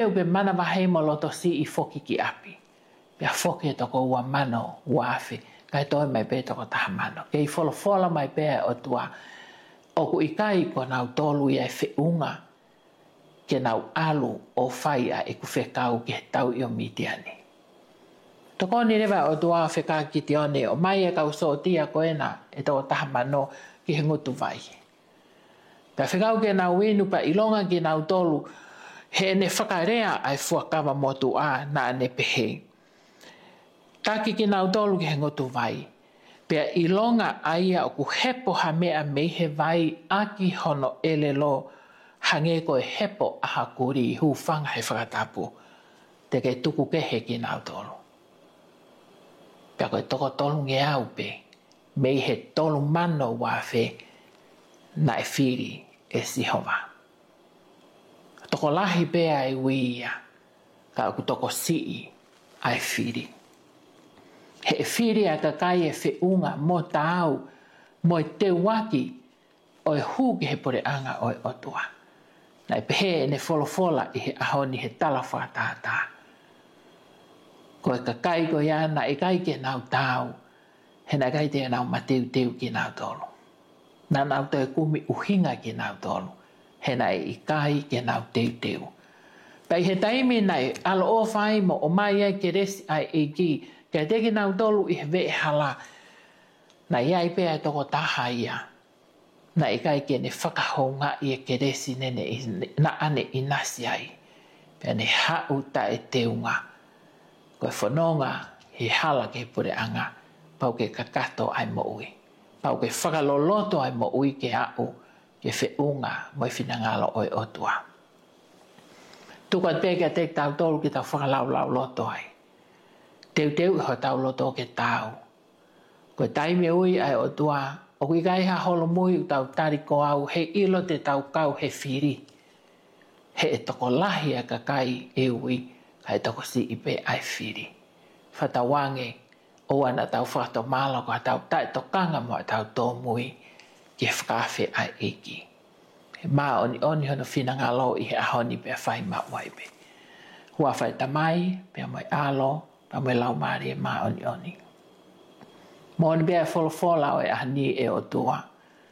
Pe mana vahe mo loto si I foki ki api. Pe foki e toko ua mano uafe. Kai toi mai pe toko taha mano. Kei fola mai pe o tua. Oku ikai ko nau tolu ia e whiunga. Ke nau alu o whaia e ku whekau ke tau I o mitiani. Toko ni rewa o tua wheka ki te one. O mai e kau so tia ko ena e toko taha mano ki he ngutu vai. Pe whekau ke nau winu pa ilonga ki nau tolu. He ne whakarea ai fuakawa motu a na ne pehe. Taki ki nau tolu ki he ngotu vai. Pea ilonga aia o ku hepo ha mea meihe vai aki hono elelo hange ko e hepo aha kuri hu whanga he whakatapu. Te ke tuku kehe ki nau tolu. Pea koe toko tolu nge au pe. Meihe tolu mano wafe na e whiri e sihova. Toko lahi pea e wia, ka aku toko sii ai whiri. He whiri a kakai e whiunga mo tau, mo e te waki o e huki he pore anga o e otua. Na e pehe ne folofola I he ahoni he tala whakatata. Ko e kakai ko ia na e kai ke nau tau, he na kai te nau mateu teu ki nau tolu. Na nau te kumi uhinga ki nau tolu. He nai I kai ke nau teu. Pai he taimi nai alo o whai mo o mai ai ke resi ai e ki. Ke te ki nau tolu I he ve hala. Nai ai pea toko taha ia. Nai kai ke ne whakahonga I e ke resi nene na ane I nasi ai. Pea ne hau ta e teunga. Koe whanonga he hala ke pure anga. Pau ke kakato ai mo ui. Pau ke whakaloloto ai mo ui ke au. Ke whiunga mo I whinangalo o e otua. Tuka peke te tau tolu ki tau whakalau loto ai. Teu ho tau loto ke tau. Koe taime ui ai otua. O kui kai ha holo mui tau tariko au. He ilo te tau kau he whiri. He e toko lahi a kakai e ui. Kai toko si ipe ai whiri. Whatawange o ana tau whakato malo ko tau tai tokanga mo tau tō mui. Ke whakawhi ai eki. Mā oni hono whinangalo I he ahoni pia whai mawai pe. Hua whai tamai, pia moi alo, pia moi lau maari e mā oni. Mōni pia wholofola o e ahani e o tua.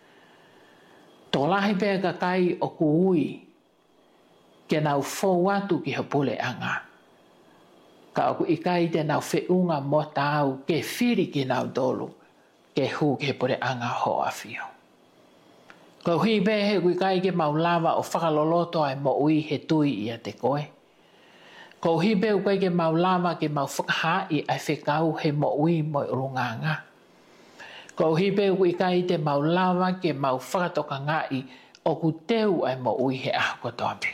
Tō lahi pia kakai o kuui, ke nau fōu atu ki he pule anga. Ka oku ikai te nau whiunga mo tau, ke whiri ki nau tolu, ke hu ke pule anga ho awhio. Ko hui be he kui kai ke maulava o whakaloloto ai mo ui he tui I a te koe. Ko hui be kai ke maulava ke mau whakahai ai whekau he mo ui mo urunganga. Ko hui be kui kai te maulava ke mau whakatoka ngai o ku teu ai mo ui he ahako toapi.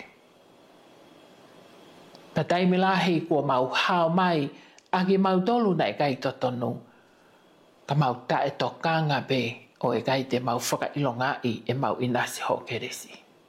Patai milahi kua mau hao mai a ki mau tolu nai kai totonu. Ka mau tae tokanga be. O e kai te mau whakailonga I e mau inasi ho keresi.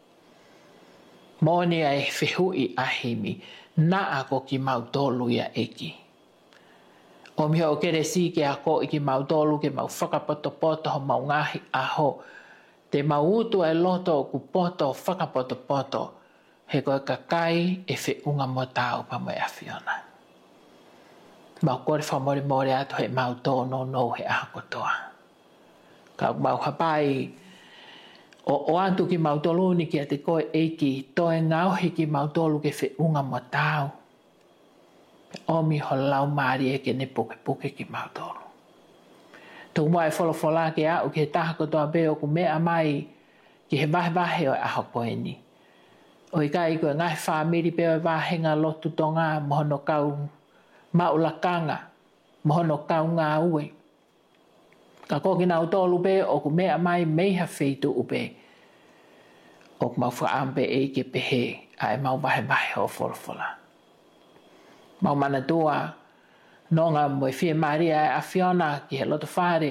Mōni ai whihui ahimi, na ako ki mau tolu ia eki. O miho o keresi ke ako I ki mau tolu ke mau whakapoto ho mau ngahi aho. Te mau utu ai loto ku poto whakapoto. He koe kakai e whiunga mo tau pa mai awhiona. Mau kore whamore ato he mau tō no he aha kotoa. Ka mau hapai o antu ki mau tolu ni ki a te koe eiki toe ngauhi ki mau tolu ke whiunga mo tau. Omi ho lau maari e ke ne puke ki mau tolu. Tuku mua e wholofola ke au ke taha kotoa beo ku mea mai ki he vahe o e aho koeni. O i kai koe ngai whamiri beo e vahenga lotu tonga mohono kau maulakanga, mohono kau ngā ue. Ka koki nau tolu be o ku mea mai meiha wheitu upe. O ku mau whaampe e ke pehe a e mau vahe o wholofola. Mau mana tua, nonga mo e whia maria e awhiona ki he loto whare.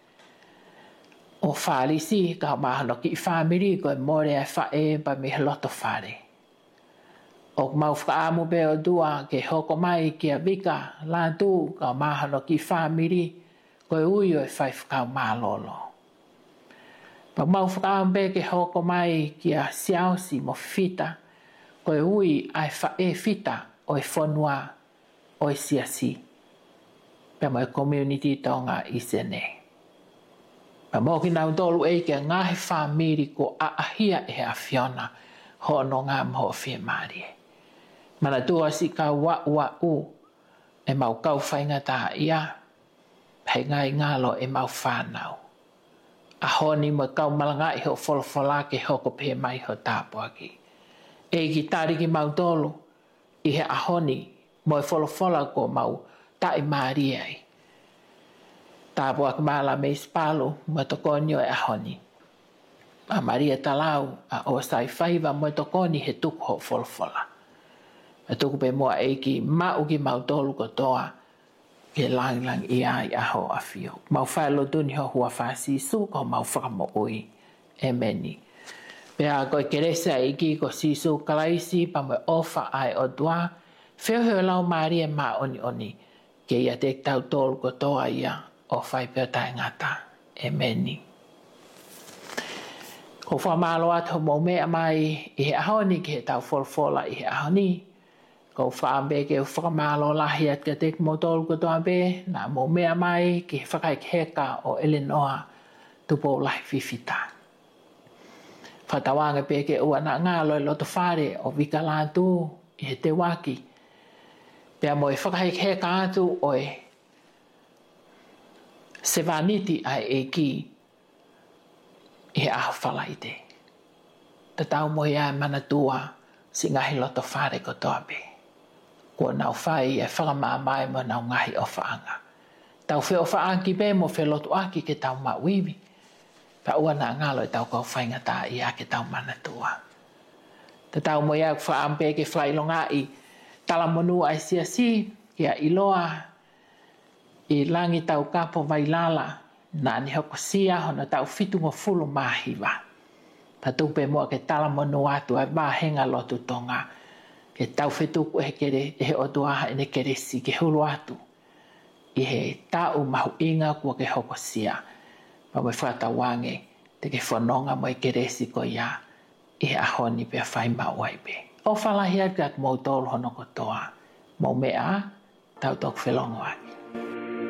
O whārisi ka mahano ki I whamiri ko e more e whae pa me he loto whare. O mau whaamu be o dua ke hoko mai ki a vika la tu ka mahano ki whamiri ko e uio e whai whakau mālolo. Pa mau whakaamu be ke hoko mai ki a siausi mo fita koe ui ai whae fita o e whanua o e siasi. Pea mo e community tonga i sene. Pea mo ki nau tolu e ke ngahe whamiri ko aahia e a Fiona ho no ngā mho whia marie. Mana tua si ka wa u e mau kau whainga tā ia. Hei ngai ngalo e mau whanau. A honi mo kau malanga i ho wholofola ke hoko pe mai ho tāpua ki. E ki tariki mau tolu i he ahoni mo e wholofola ko mau tae maria ai. Tāpua ka mala me spalu mo tokonio e ahoni. A Maria talau a o sai whaiva mo tokoni he tuku ho wholofola. A tuku pe mua e ki mau ki mau tolu ko toa ke lang i ai aho a fio. Mau whaelo tuni ho hua whasi su ko mau whakamo ui e meni. Pea koe keresa e ki ko sisu kalaisi pa mo ofa ai o dua. Whio heo lau Maria ma oni ke ia te tau tolu ko toa ia o whai peo tai ngata e meni. Ko whamalo ato mo mea mai i he ahoni ki he tau wholfola i he ahoni. Ko whaambe ke whakamalo lahi at ka tek mo tolu ko toa be na mo mea mai ki he whakai heka o Eleanor tupo lahi fifita. Whatawanga pe ke ua na ngalo e loto whare o vika lātu i he te waki. Pea mo e whakai heka atu o e sevaniti ai e ki i he aho whalaite. Ta tau mo ia mana tua si ngahi loto whare ko toa be. Kua nau whai e whakamamai mo nau ngahi o whaanga. Tau whi o whaangi be mo whi loto aki ke tau mauiwi. Ta ua na ngalo e tau kau whainga tā ia ke tau mana tua. Ta tau mo ia whaampe ke whailonga i tala monu ai siasi kia iloa i langi tau kapo vailala na ni hoko sia hona tau fitungo fulu mahiwa. Ta tupe mua ke tala monu atu ai mahenga lotu tonga. Ke tau whetuku e kere e he otuaha ene kere si ke hulu atu. I he tau mahu inga kua ke hoko sia. Pa me whata wange te ke whanonga mo e kere si ko ia. I he ahoni pe a whai mauai pe. O whalahi atu at mou tolu hono kotoa. Mo mea tau tok whelongo ake.